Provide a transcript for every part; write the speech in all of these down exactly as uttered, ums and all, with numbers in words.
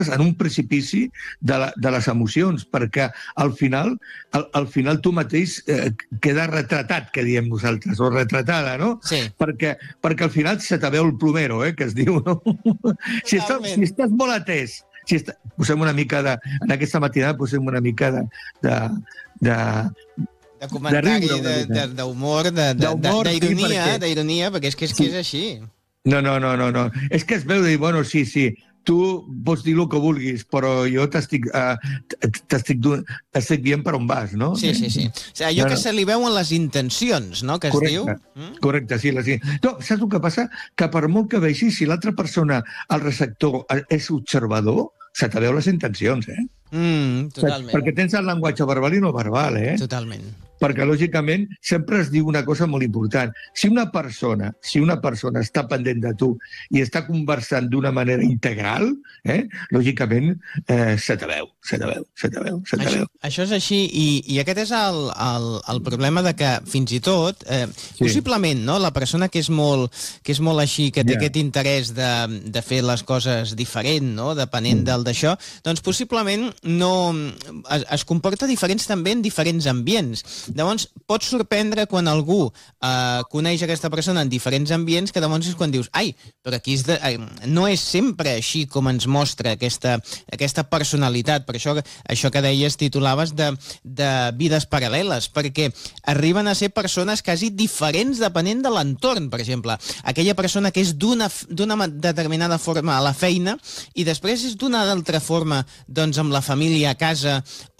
en un precipici de, la, de les emocions, perquè al final, al, al final tu mateix eh, queda retratat, que diem nosaltres, o retratada, no? Sí. Perquè, perquè al final se te veu el plomero, eh, que es diu, no? Si estàs, si estàs molt atès, si està, posem una mica de... En aquesta matinada posem una mica de... de, de de comentari, d'humor, d'ironia, d'ironia, perquè és que és, sí. que és així. No, no, no, no, no. És que es veu dir, bueno, sí, sí, tu pots dir el que vulguis, però jo t'estic uh, t'estic dient per on vas, no? Sí, sí, sí. O sigui, allò no, no. que se li veuen les intencions, no?, que es correcte, diu. Mm? Correcte, sí. Les... No, saps el que passa? Que per molt que vegi, si l'altra persona, el receptor, és observador, se te veu les intencions, eh? Mm, totalment. Perquè tens el llenguatge verbal i no verbal, eh? Totalment. Perquè, lògicament, sempre es diu una cosa molt important. Si una persona, si una persona està pendent de tu i està conversant d'una manera integral, eh, lògicament, eh, se te veu, se te veu, se te veu, se te veu. Això, això és així, i, i aquest és el, el, el problema de que, fins i tot, eh, sí. possiblement, no?, la persona que és molt, que és molt així, que té yeah. aquest interès de, de fer les coses diferent, no?, depenent mm. del d'això, doncs possiblement no, es, es comporta diferents també en diferents ambients. Llavors, pots sorprendre quan algú eh, coneix aquesta persona en diferents ambients, que llavors és quan dius, ai, però aquí és de, ai, no és sempre així com ens mostra aquesta, aquesta personalitat. Per això, això que deies, titulaves de, de vides paral·leles, perquè arriben a ser persones quasi diferents depenent de l'entorn. Per exemple, aquella persona que és d'una determinada forma a la feina i després és d'una altra forma doncs, amb la família a casa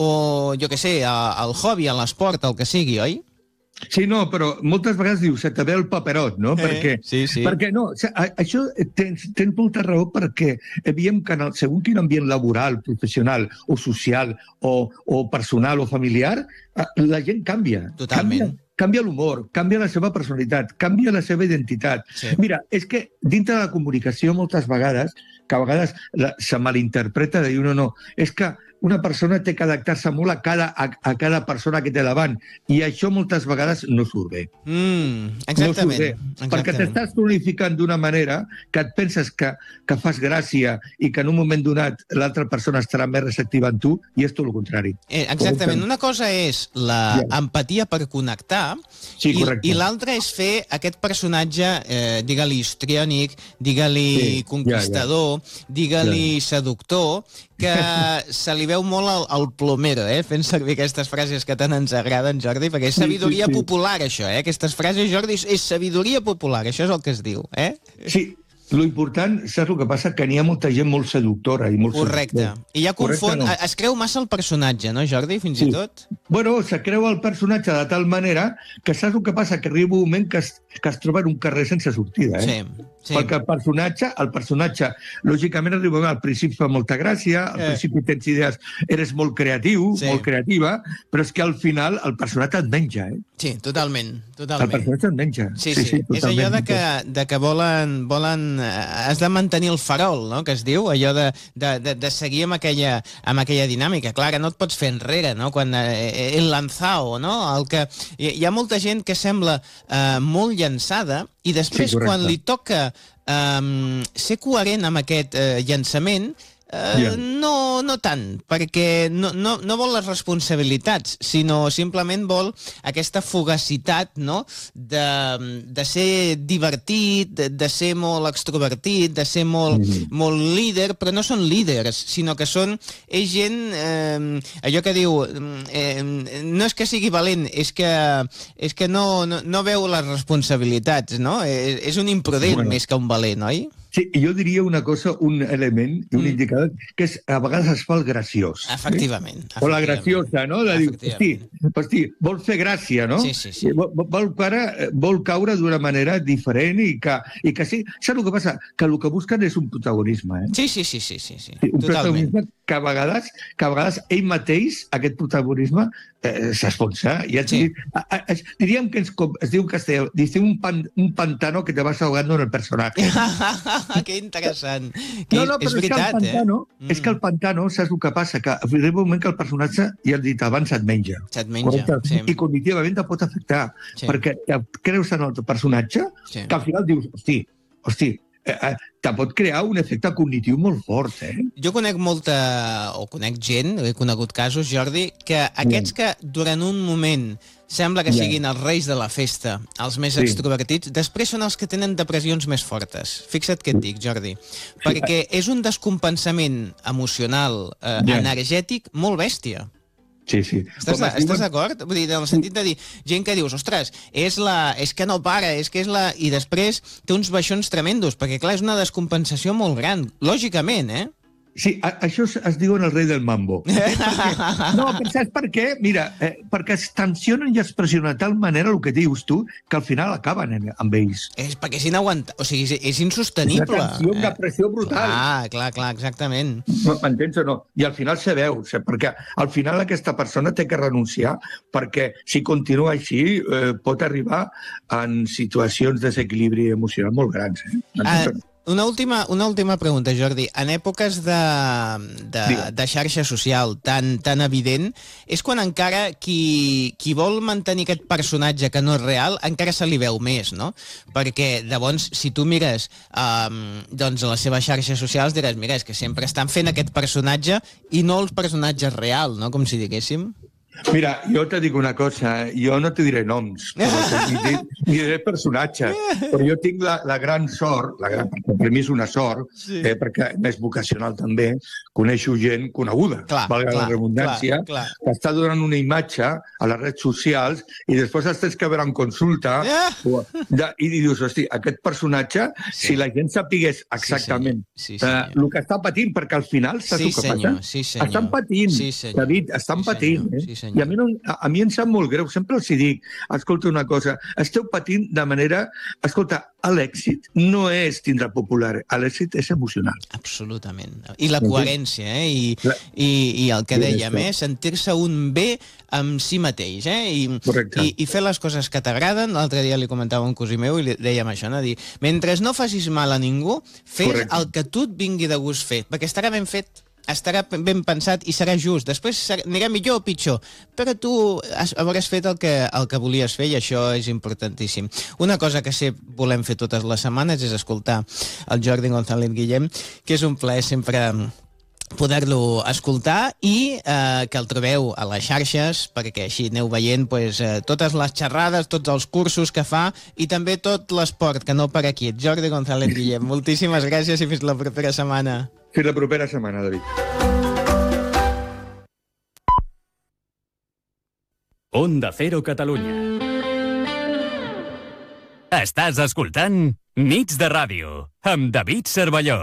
o, jo què sé, al hobby, a l'esport, el que sigui, oi? Sí, no, però moltes vegades dius, se te ve el paperot, no? Eh, perquè, sí, sí. Perquè, no, això tens, tens molta raó perquè veiem que en el, segons quin ambient laboral, professional o social o, o personal o familiar, la gent canvia. Totalment. Canvia, canvia l'humor, canvia la seva personalitat, canvia la seva identitat. Sí. Mira, és que dintre de la comunicació moltes vegades, que a vegades la, se malinterpreta de dir, no, no, és que una persona té que adaptar-se molt a cada, a, a cada persona que té davant, i això moltes vegades no surt bé. Mm, exactament. No surt bé, exactament. Perquè t'estàs tonificant d'una manera que et penses que, que fas gràcia i que en un moment donat l'altra persona estarà més receptiva en tu, i és tot el contrari. Eh, exactament. Una cosa és l'empatia per connectar, sí, i, i l'altra és fer aquest personatge, eh, digue-li histriònic, digue-li sí, conquistador, ja, ja. digue-li ja. seductor, que se li veu molt al, al plomero, eh? Fent servir aquestes frases que tant ens agraden, Jordi, perquè és sabidoria sí, sí, sí. popular, això, eh? Aquestes frases, Jordi, és sabidoria popular, això és el que es diu, eh? Sí, lo important, saps el que passa? Que n'hi ha molta gent molt seductora i molt correcte. Seductora. I ja confon... No. Es creu massa el personatge, no, Jordi, fins sí. i tot? Bueno, se creu el personatge de tal manera que saps el que passa? Que arriba un moment que es, que es troba en un carrer sense sortida, eh? Sí. Sí. Perquè el personatge, el personatge, lògicament arriba al principi fa molta gràcia, al eh. principi tens idees, eres molt creatiu, sí. molt creativa, però és que al final el personatge et menja, eh? Sí, totalment, totalment. El personatge et menja. Sí, sí, sí, sí és allò de que, de que volen, volen... Has de mantenir el farol, no?, que es diu, allò de, de, de, de seguir amb aquella, amb aquella dinàmica. Clar, que no et pots fer enrere, no?, quan eh, el lanzao, no?, el que... Hi, hi ha molta gent que sembla eh, molt llançada i després, sí, quan li toca um, ser coherent amb aquest uh, llançament, uh, yeah. no, no tant, perquè no, no, no vol les responsabilitats, sinó simplement vol aquesta fugacitat, no?, de, de ser divertit, de, de ser molt extrovertit, de ser molt, mm-hmm. molt líder, però no són líders, sinó que són... És gent, eh, allò que diu, eh, no és que sigui valent, és que, és que no, no, no veu les responsabilitats, no? És, és un imprudent bueno. més que un valent, oi? Sí, jo diria una cosa, un element, un mm. indicador, que és, a vegades es fa el graciós. Efectivament. Eh? O la graciosa, no? De dir, hosti, hosti, vol fer gràcia, no? Sí, sí, sí. Vol, vol, cara, vol caure d'una manera diferent i que, i que sí. Saps el que passa? Que el que busquen és un protagonisme, eh? Sí, sí, sí, sí, sí, sí. Un totalment. Protagonisme que a vegades, que a vegades ell mateix, aquest protagonisme, eh, s'esponsa. Ja sí. a, a, a, diríem que ens, es diu en castellà, dice un, pan, un pantano que te vas ahogando en el personaje. Que interessant. Que no, no, és, és veritat, és que el pantano, eh? És que el pantano, saps el que passa? Que arriba un moment que el personatge, ja has dit abans, et menja. Se't menja, sí. I cognitivament te pot afectar, sí. perquè creus en el personatge, sí. que al final dius, hosti, hosti, eh, te pot crear un efecte cognitiu molt fort, eh? Jo conec molta, o conec gent, he conegut casos, Jordi, que aquests que durant un moment sembla que siguin els reis de la festa, els més sí. extrovertits, després són els que tenen depressions més fortes. Fixa't què et dic, Jordi. Perquè és un descompensament emocional, eh, yeah. energètic, molt bèstia. Sí, sí. Estàs, estàs d'acord? Vull dir, en el sentit de dir, gent que dius, ostres, és, la, és que no para, és que és la... I després té uns baixons tremendos, perquè, clar, és una descompensació molt gran. Lògicament, eh? Sí, a, això es, es diuen el rei del mambo. Perquè, no, saps per què? Mira, eh, perquè es tensionen i es pressionen de tal manera el que dius tu que al final acaben en, amb ells. És perquè és inaguantable, o sigui, és, és insostenible. Una tensió, una pressió brutal. Ah, clar, clar, exactament. M'entens o no? I al final se veu, perquè al final aquesta persona té que renunciar perquè si continua així eh, pot arribar en situacions de desequilibri emocional molt grans. Eh? Ah, Una última, una última pregunta, Jordi. En èpoques de, de, de xarxa social tan, tan evident, és quan encara qui, qui vol mantenir aquest personatge que no és real, encara se li veu més, no? Perquè, llavors, si tu mires um, doncs, les seves xarxes socials, diràs, mira, és que sempre estan fent aquest personatge i no el personatge real, no? Com si diguéssim. Mira, jo te dic una cosa, jo no te diré noms, ni, ni diré personatges, però jo tinc la, la gran sort, la gran, perquè per mi és una sort, sí. eh, perquè més vocacional també, coneixo gent coneguda, clar, valga clar, la redundància, clar, clar. que està donant una imatge a les redes socials i després els tens que veure en consulta yeah. de, i dius, hosti, aquest personatge, sí. si la gent sapigués exactament sí, sí, eh, el que està patint, perquè al final saps sí, el que senyor, passa? Sí, senyor. Estan patint, sí, David, estan sí, patint. Senyor. Eh? Sí, I a mi, no, a mi em sap molt greu, sempre els dic, escolta una cosa, esteu patint de manera... Escolta, l'èxit no és tindre popular, l'èxit és emocional. Absolutament. I la coherència, eh? I, la... i, i el que dèiem, eh? Sentir-se un bé amb si mateix, eh? I, i, i fer les coses que t'agraden. L'altre dia li comentava un cosí meu i li dèiem això, no? Dir, mentre no facis mal a ningú, fes Correcte. el que tu et vingui de gust fet, perquè estarà ben fet. Estarà ben pensat i serà just. Després anirà millor o pitjor, però tu hauràs fet el que, el que volies fer i això és importantíssim. Una cosa que sí volem fer totes les setmanes és escoltar el Jordi González Guillem, que és un plaer sempre poder-lo escoltar i eh, que el trobeu a les xarxes perquè així aneu veient pues, eh, totes les xerrades, tots els cursos que fa i també tot l'esport que no per aquí. Jordi González Guillem, moltíssimes gràcies i fins la propera setmana. Fins la propera setmana, David. Onda Cero Catalunya. Estàs escoltant Nits de Ràdio amb David Cervelló.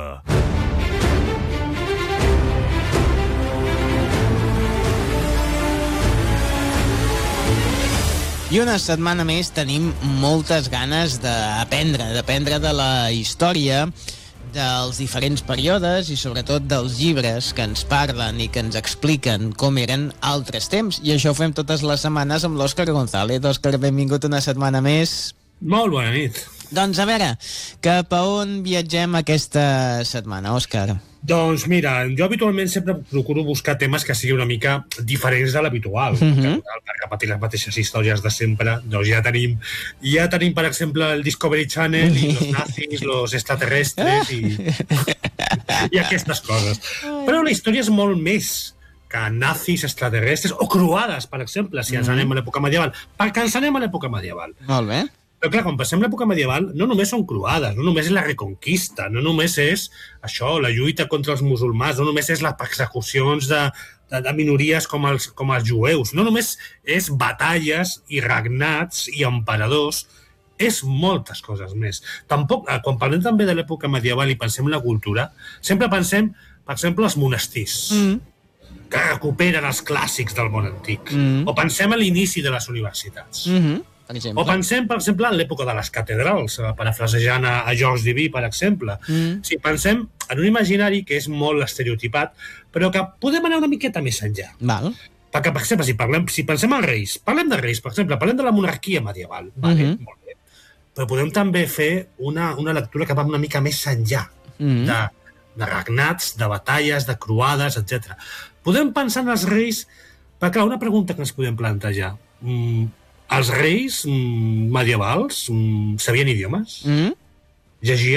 I una setmana més tenim moltes ganes d'aprendre, d'aprendre de la història, dels diferents períodes i sobretot dels llibres que ens parlen i que ens expliquen com eren altres temps. I això ho fem totes les setmanes amb l'Òscar González. Òscar, benvingut una setmana més. Molt bona nit. Doncs a veure, cap a on viatgem aquesta setmana, Òscar? Doncs mira, jo habitualment sempre procuro buscar temes que siguin una mica diferents de l'habitual. Mm-hmm. Per repetir les mateixes històries de sempre, doncs ja tenim, ja tenim per exemple, el Discovery Channel i los nazis, los extraterrestres i, i aquestes coses. Però la història és molt més que nazis, extraterrestres o croades, per exemple, si ens mm-hmm. anem a l'època medieval. Perquè ens anem a l'època medieval. Molt bé. Però clar, quan passem l'època medieval, no només són croades, no només és la reconquista, no només és això, la lluita contra els musulmans, no només és les persecucions de, de, de minories com els, com els jueus, no només és batalles i regnats i emperadors, és moltes coses més. Tampoc, quan parlem també de l'època medieval i pensem en la cultura, sempre pensem, per exemple, els monestirs, mm. que recuperen els clàssics del món antic, mm. o pensem a l'inici de les universitats. Mm-hmm. O pensem, per exemple, en l'època de les catedrals, parafrasejant a, a Georges Duby, per exemple. Mm. Sí, pensem en un imaginari que és molt estereotipat, però que podem anar una miqueta més enllà. Val. Perquè, per exemple, si, parlem, si pensem en reis, parlem de reis, per exemple, parlem de la monarquia medieval. Vale, mm-hmm. molt bé. Però podem també fer una, una lectura que va una mica més enllà mm-hmm. de, de regnats, de batalles, de croades, etcètera. Podem pensar en els reis, perquè una pregunta que ens podem plantejar. Mm, Els reis mm, medievals mm, sabien idiomes? Mm. Llegien?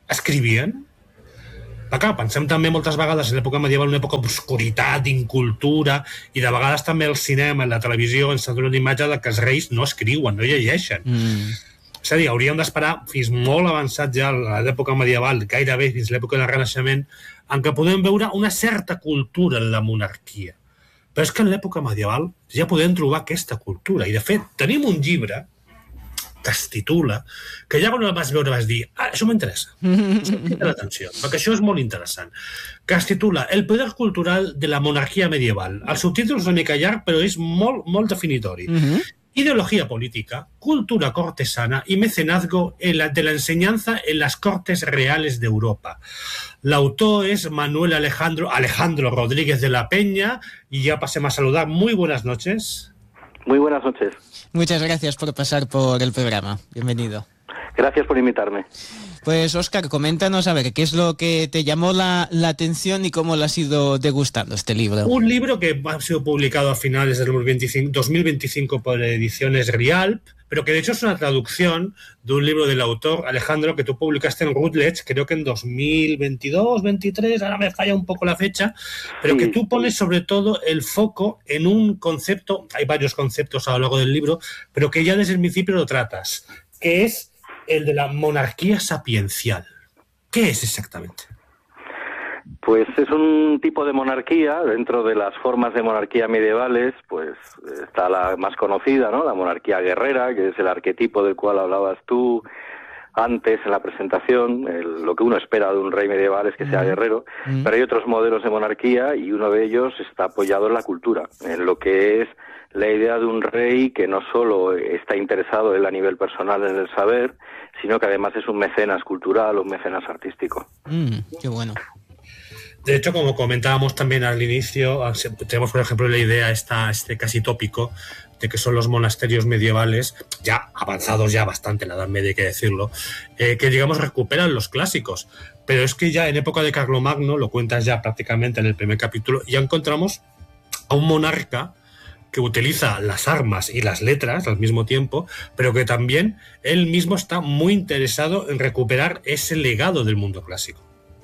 escrivien? Però clar, pensem també moltes vegades en l'època medieval una època d'obscuritat, d'incultura, i de vegades també el cinema, la televisió, ens dona una imatge de que els reis no escriuen, no llegeixen. Mm. És a dir, hauríem d'esperar fins molt avançat ja a l'època medieval, gairebé fins a l'època del Renaixement, en què podem veure una certa cultura en la monarquia. Però és que en l'època medieval ja podem trobar aquesta cultura. I, de fet, tenim un llibre que es titula, que ja quan el vas veure vas dir, ah, això m'interessa, l'atenció, perquè això és molt interessant, que es titula El poder cultural de la monarquia medieval. El subtítol és una mica llarg, però és molt, molt definitori. Uh-huh. Ideología política, cultura cortesana y mecenazgo en la, de la enseñanza en las cortes reales de Europa. L'autor es Manuel Alejandro, Alejandro Rodríguez de la Peña, y ya pasemos a saludar. Muy buenas noches. Muy buenas noches. Muchas gracias por pasar por el programa. Bienvenido. Gracias por invitarme. Pues, Óscar, coméntanos, a ver, ¿qué es lo que te llamó la, la atención y cómo lo has ido degustando este libro? Un libro que ha sido publicado a finales del dos mil veinticinco por Ediciones Rialp, pero que de hecho es una traducción de un libro del autor, Alejandro, que tú publicaste en Routledge, creo que en dos mil veintidós, veintitrés, ahora me falla un poco la fecha, pero sí, que tú pones sobre todo el foco en un concepto, hay varios conceptos a lo largo del libro, pero que ya desde el principio lo tratas, que es el de la monarquía sapiencial. ¿Qué es exactamente? Pues es un tipo de monarquía, dentro de las formas de monarquía medievales, pues está la más conocida, ¿no? La monarquía guerrera, que es el arquetipo del cual hablabas tú antes en la presentación. El, lo que uno espera de un rey medieval es que sea guerrero, mm. pero hay otros modelos de monarquía y uno de ellos está apoyado en la cultura, en lo que es la idea de un rey que no solo está interesado él a nivel personal en el saber, sino que además es un mecenas cultural o un mecenas artístico. Mm, qué bueno. De hecho, como comentábamos también al inicio, tenemos por ejemplo la idea esta, este casi tópico de que son los monasterios medievales, ya avanzados ya bastante en la Edad Media hay que decirlo, eh, que digamos recuperan los clásicos. Pero es que ya en época de Carlomagno, lo cuentas ya prácticamente en el primer capítulo, ya encontramos a un monarca que utiliza las armas y las letras al mismo tiempo, pero que también él mismo está muy interesado en recuperar ese legado del mundo clásico.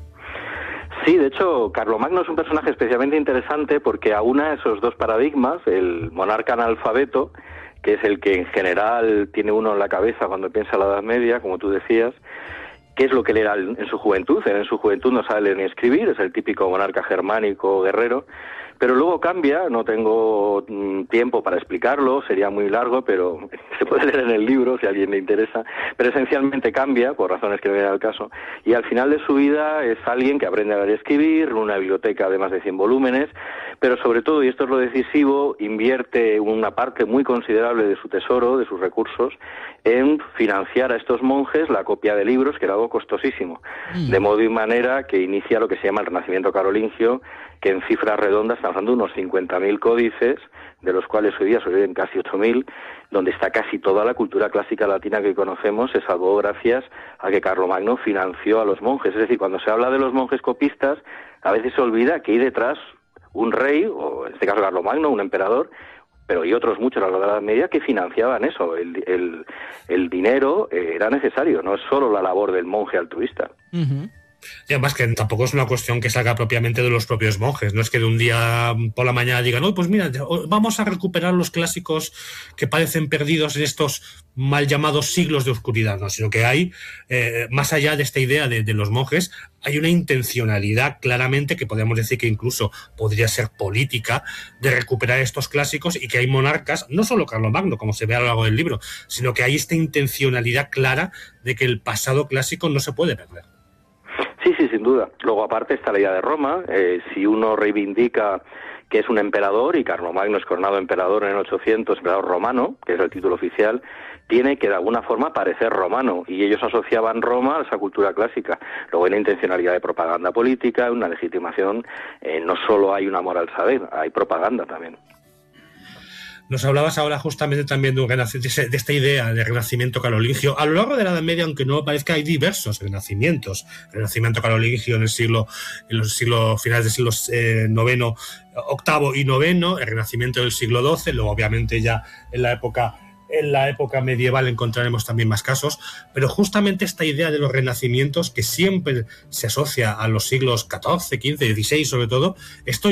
Sí, de hecho, Carlomagno es un personaje especialmente interesante porque aúna esos dos paradigmas, el monarca analfabeto, que es el que en general tiene uno en la cabeza cuando piensa en la Edad Media, como tú decías, que es lo que él era en su juventud. Él en su juventud no sabe leer ni escribir, es el típico monarca germánico guerrero, pero luego cambia, no tengo mm, tiempo para explicarlo, sería muy largo, pero se puede leer en el libro si a alguien le interesa, pero esencialmente cambia, por razones que no vienen al caso, y al final de su vida es alguien que aprende a leer y escribir, una biblioteca de más de cien volúmenes, pero sobre todo, y esto es lo decisivo, invierte una parte muy considerable de su tesoro, de sus recursos, en financiar a estos monjes la copia de libros, que era algo costosísimo, mm. de modo y manera que inicia lo que se llama el Renacimiento carolingio, que en cifras redondas estamos hablando de unos cincuenta mil códices, de los cuales hoy día sobreviven casi ocho mil, donde está casi toda la cultura clásica latina que conocemos, se salvó gracias a que Carlomagno financió a los monjes. Es decir, cuando se habla de los monjes copistas, a veces se olvida que hay detrás un rey, o en este caso Carlomagno, un emperador, pero hay otros muchos a lo largo de la Edad Media que financiaban eso. El, el, el dinero era necesario, no es solo la labor del monje altruista. Uh-huh. Y además que tampoco es una cuestión que salga propiamente de los propios monjes, no es que de un día por la mañana digan, no, pues mira, vamos a recuperar los clásicos que parecen perdidos en estos mal llamados siglos de oscuridad, no, sino que hay, eh, más allá de esta idea de, de los monjes, hay una intencionalidad claramente que podríamos decir que incluso podría ser política de recuperar estos clásicos, y que hay monarcas, no solo Carlomagno, como se ve a lo largo del libro, sino que hay esta intencionalidad clara de que el pasado clásico no se puede perder. Sí, sí, sin duda. Luego, aparte, está la idea de Roma. Eh, si uno reivindica que es un emperador, y Carlomagno es coronado emperador en el ochocientos, emperador romano, que es el título oficial, tiene que de alguna forma parecer romano, y ellos asociaban Roma a esa cultura clásica. Luego hay una intencionalidad de propaganda política, una legitimación, eh, no solo hay un amor al saber, hay propaganda también. Nos hablabas ahora justamente también de, un de esta idea de renacimiento carolingio. A lo largo de la Edad Media, aunque no parezca, hay diversos renacimientos. El renacimiento carolingio en el siglo, en los siglos finales del siglo eh, noveno, octavo y noveno, el renacimiento del siglo doce, luego obviamente ya en la época en la época medieval encontraremos también más casos, pero justamente esta idea de los renacimientos, que siempre se asocia a los siglos catorce, quince, dieciséis sobre todo, esto